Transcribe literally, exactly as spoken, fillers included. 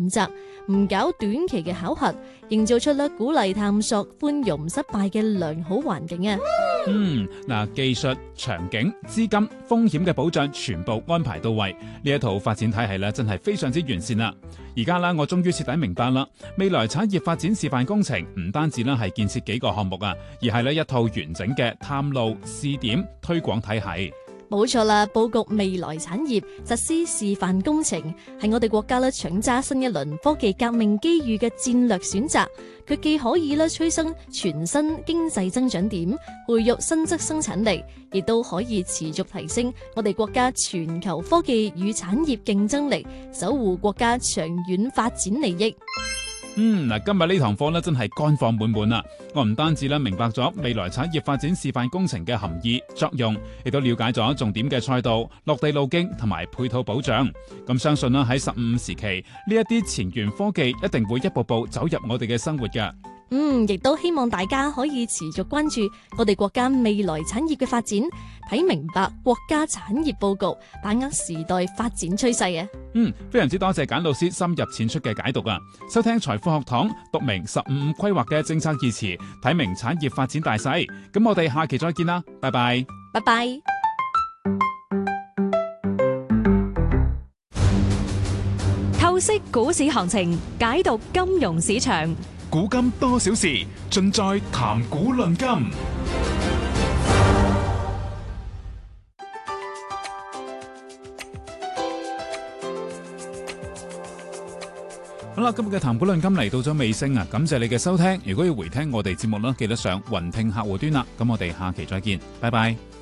原則，唔搞短期嘅考核，營造出咧鼓勵探索、寬容失敗嘅良好環境啊！ 嗯，嗱，技術、場景、資金、風險嘅保障全部安排到位，呢一套發展體系咧真係非常之完善啦！而家啦，我終於徹底明白啦，未來產業發展示範工程唔單止啦係建設幾個項目啊，而係咧一套完整嘅探路、試點、推廣體系。 冇錯啦，佈局未來產業、實施示範工程，係我哋國家咧搶揸新一輪科技革命機遇嘅戰略選擇。佢既可以咧催生全新經濟增長點，培育新質生產力，亦都可以持續提升我哋國家全球科技與產業競爭力，守護國家長遠發展利益。 嗯，嗱，今日呢堂課咧真係乾貨滿滿啦！我唔單止咧明白咗未來產業發展示範工程嘅含義作用，亦都了解咗重點嘅賽道、落地路徑同埋配套保障。咁相信啦，喺十五時期呢一啲前沿科技一定會一步步走入我哋嘅生活㗎。 嗯，亦都希望大家可以持續關注我哋國家未來產業嘅發展，睇明白國家產業佈局，把握時代發展趨勢啊！ 嗯，非常之多謝簡老師深入淺出嘅解讀啊！收聽財富學堂，讀明十五五規劃嘅政策意詞，睇明產業發展大勢。咁我哋下期再見啦，拜拜！ 拜拜！ 透析股市行情，解讀金融市場。 古今多少事，盡在談古論今。 好啦，今日嘅談古論今嚟到咗尾聲啊！感謝你嘅收聽。如果要回聽我哋節目啦，記得上雲聽客戶端啦。咁我哋下期再見，拜拜。